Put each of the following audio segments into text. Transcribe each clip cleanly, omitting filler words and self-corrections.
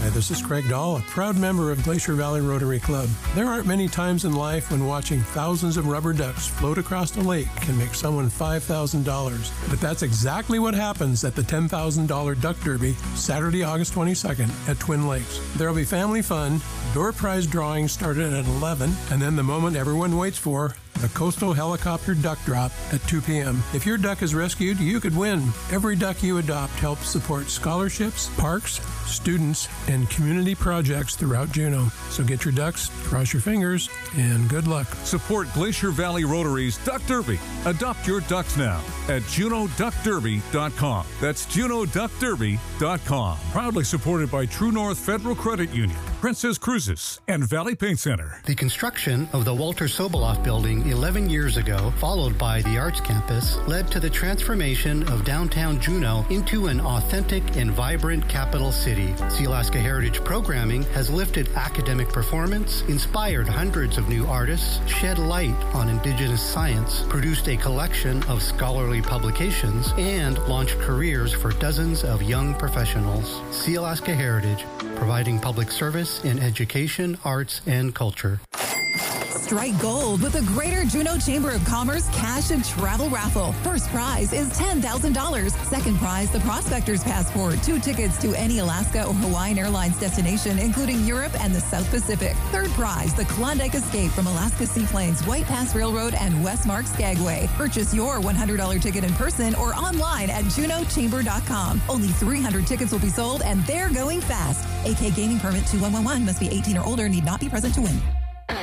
this is Craig Dahl, a proud member of Glacier Valley Rotary Club. There aren't many times in life when watching thousands of rubber ducks float across a lake can make someone $5,000. But that's exactly what happens at the $10,000 Duck Derby, Saturday, August 22nd at Twin Lakes. There will be family fun, door prize drawings started at 11, and then the moment everyone waits for, the Coastal Helicopter Duck Drop at 2 p.m. If your duck is rescued, you could win. Every duck you adopt helps support scholarships, parks, students, and community projects throughout Juneau. So get your ducks, cross your fingers, and good luck. Support Glacier Valley Rotary's Duck Derby. Adopt your ducks now at JuneauDuckDerby.com. That's JuneauDuckDerby.com. Proudly supported by True North Federal Credit Union, Princess Cruises, and Valley Paint Center. The construction of the Walter Soboleff Building 11 years ago, followed by the Arts Campus, led to the transformation of downtown Juneau into an authentic and vibrant capital city. Sealaska Heritage Programming has lifted academic performance, inspired hundreds of new artists, shed light on Indigenous science, produced a collection of scholarly publications, and launched careers for dozens of young professionals. Sealaska Heritage, providing public service in education, arts, and culture. Strike gold with the Greater Juneau Chamber of Commerce Cash and Travel Raffle. First prize is $10,000. Second prize, the Prospector's Passport, 2 tickets to any Alaska or Hawaiian Airlines destination, including Europe and the South Pacific. Third prize, the Klondike Escape from Alaska Seaplanes, White Pass Railroad, and Westmark Skagway. Purchase your $100 ticket in person or online at JuneauChamber.com. Only 300 tickets will be sold, and they're going fast. AK Gaming Permit 2111 must be 18 or older, need not be present to win.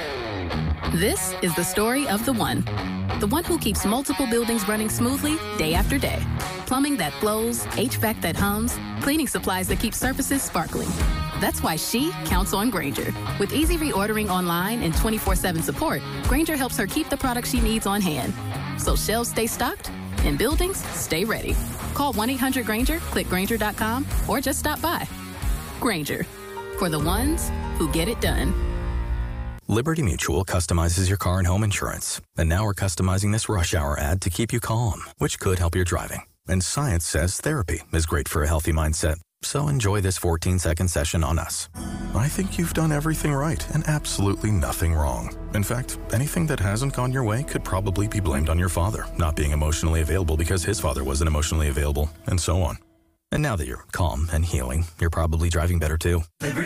This is the story of the one who keeps multiple buildings running smoothly day after day. Plumbing that flows, HVAC that hums, cleaning supplies that keep surfaces sparkling. That's why she counts on Grainger. With easy reordering online and 24/7 support, Grainger helps her keep the products she needs on hand. So shelves stay stocked and buildings stay ready. Call 1-800-GRAINGER, click Grainger.com, or just stop by. Grainger, for the ones who get it done. Liberty Mutual customizes your car and home insurance. And now we're customizing this rush hour ad to keep you calm, which could help your driving. And science says therapy is great for a healthy mindset. So enjoy this 14-second session on us. I think you've done everything right and absolutely nothing wrong. In fact, anything that hasn't gone your way could probably be blamed on your father, not being emotionally available because his father wasn't emotionally available, and so on. And now that you're calm and healing, you're probably driving better too.